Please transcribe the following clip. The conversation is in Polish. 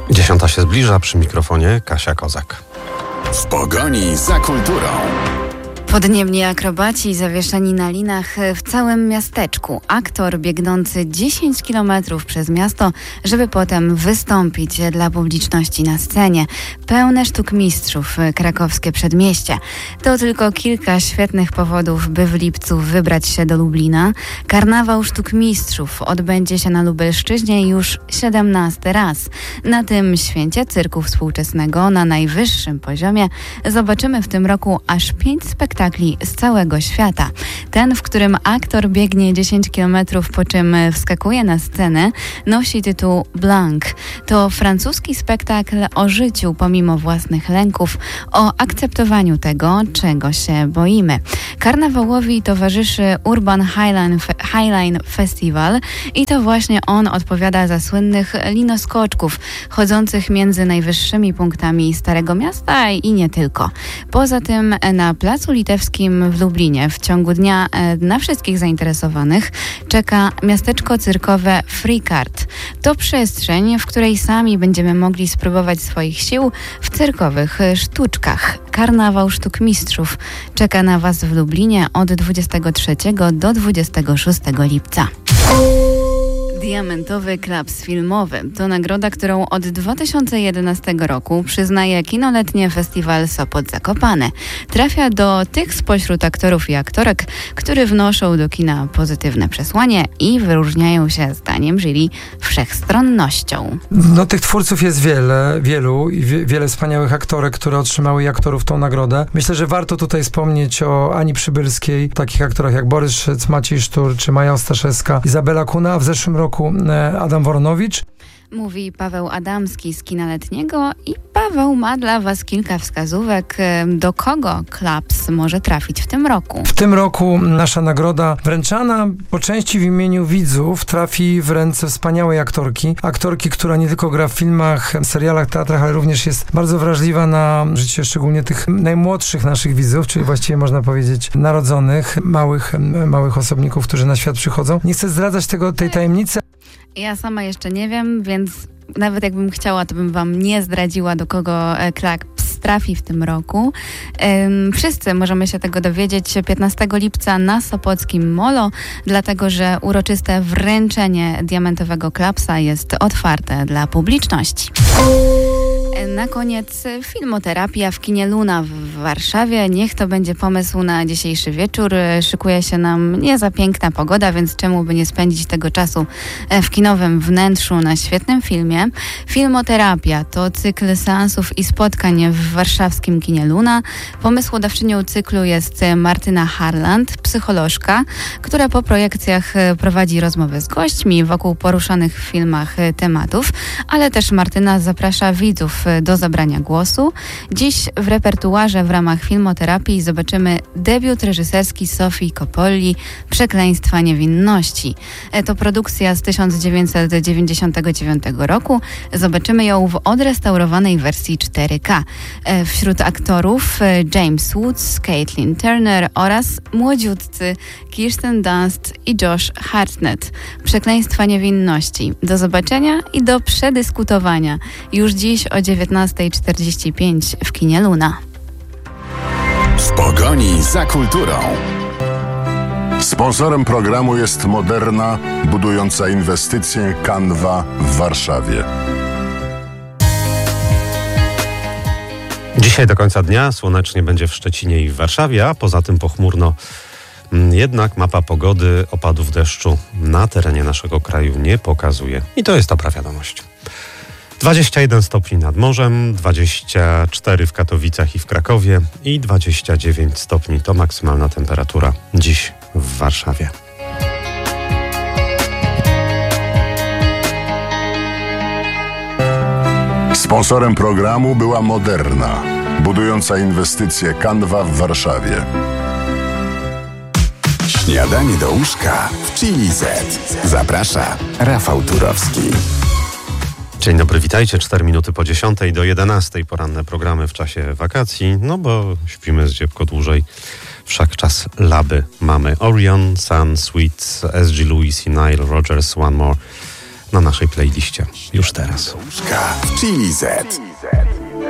10 się zbliża, przy mikrofonie Kasia Kozak. W pogoni za kulturą. Podniebni akrobaci zawieszeni na linach w całym miasteczku. Aktor biegnący 10 kilometrów przez miasto, żeby potem wystąpić dla publiczności na scenie. Pełne sztuk mistrzów krakowskie przedmieście. To tylko kilka świetnych powodów, by w lipcu wybrać się do Lublina. Karnawał sztuk mistrzów odbędzie się na Lubelszczyźnie już 17 raz. Na tym święcie cyrku współczesnego na najwyższym poziomie zobaczymy w tym roku aż 5 spektakli z całego świata. Ten, w którym aktor biegnie 10 km, po czym wskakuje na scenę, nosi tytuł Blanc. To francuski spektakl o życiu pomimo własnych lęków, o akceptowaniu tego, czego się boimy. Karnawałowi towarzyszy Urban Highline Festival i to właśnie on odpowiada za słynnych linoskoczków chodzących między najwyższymi punktami Starego Miasta i nie tylko. Poza tym na Placu Litewskim w Lublinie w ciągu dnia na wszystkich zainteresowanych czeka miasteczko cyrkowe Freecard. To przestrzeń, w której sami będziemy mogli spróbować swoich sił w cyrkowych sztuczkach. Karnawał Sztuk Mistrzów czeka na Was w Lublinie od 23 do 26 lipca. Diamentowy Klaps Filmowy to nagroda, którą od 2011 roku przyznaje Kinoletnie Festiwal Sopot Zakopane. Trafia do tych spośród aktorów i aktorek, którzy wnoszą do kina pozytywne przesłanie i wyróżniają się, zdaniem jury, wszechstronnością. No, tych twórców jest wielu i wiele wspaniałych aktorek, które otrzymały i aktorów tą nagrodę. Myślę, że warto tutaj wspomnieć o Ani Przybylskiej, takich aktorach jak Borys Szyc, Maciej Sztur czy Maja Ostaszewska, Izabela Kuna, a w zeszłym roku Adam Woronowicz. Mówi Paweł Adamski z Kina Letniego i Paweł ma dla Was kilka wskazówek, do kogo Klaps może trafić w tym roku. W tym roku nasza nagroda wręczana po części w imieniu widzów trafi w ręce wspaniałej aktorki, która nie tylko gra w filmach, serialach, teatrach, ale również jest bardzo wrażliwa na życie szczególnie tych najmłodszych naszych widzów, czyli właściwie można powiedzieć narodzonych, małych osobników, którzy na świat przychodzą. Nie chcę zdradzać tej tajemnicy. Ja sama jeszcze nie wiem, więc nawet jakbym chciała, to bym Wam nie zdradziła, do kogo Klaps trafi w tym roku. Wszyscy możemy się tego dowiedzieć 15 lipca na Sopockim Molo, dlatego że uroczyste wręczenie Diamentowego Klapsa jest otwarte dla publiczności. Na koniec filmoterapia w kinie Luna w Warszawie. Niech to będzie pomysł na dzisiejszy wieczór. Szykuje się nam nie za piękna pogoda, więc czemu by nie spędzić tego czasu w kinowym wnętrzu na świetnym filmie. Filmoterapia to cykl seansów i spotkań w warszawskim kinie Luna. Pomysłodawczynią cyklu jest Martyna Harland, psycholożka, która po projekcjach prowadzi rozmowy z gośćmi wokół poruszanych w filmach tematów, ale też Martyna zaprasza widzów do zabrania głosu. Dziś w repertuarze w ramach filmoterapii zobaczymy debiut reżyserski Sofii Coppoli Przekleństwa niewinności. To produkcja z 1999 roku. Zobaczymy ją w odrestaurowanej wersji 4K. Wśród aktorów James Woods, Caitlin Turner oraz młodziutcy Kirsten Dunst i Josh Hartnett. Przekleństwa niewinności. Do zobaczenia i do przedyskutowania już dziś o 19:45 w kinie Luna. W pogoni za kulturą. Sponsorem programu jest Moderna, budująca inwestycje Canva w Warszawie. Dzisiaj do końca dnia słonecznie będzie w Szczecinie i w Warszawie, a poza tym pochmurno. Jednak mapa pogody opadów deszczu na terenie naszego kraju nie pokazuje. I to jest dobra wiadomość. 21 stopni nad morzem, 24 w Katowicach i w Krakowie i 29 stopni to maksymalna temperatura dziś w Warszawie. Sponsorem programu była Moderna, budująca inwestycje Canva w Warszawie. Śniadanie do łóżka w Chili Z. Zaprasza Rafał Turowski. Dzień dobry, witajcie. 4 minuty po 10 do 11. Poranne programy w czasie wakacji, no bo śpimy zdziepko dłużej. Wszak czas laby mamy. Orion, Sun, Sweet, S.G. Lewis i Nile Rodgers, One More. na naszej playliście już teraz. Chili Z.